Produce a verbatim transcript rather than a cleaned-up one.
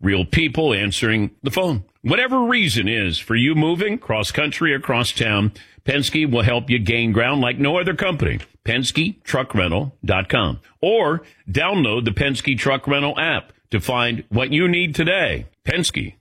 real people answering the phone. Whatever reason is for you moving cross country, across town, Penske will help you gain ground like no other company. Penske Truck Rental dot com. Or download the Penske Truck Rental app to find what you need today. Penske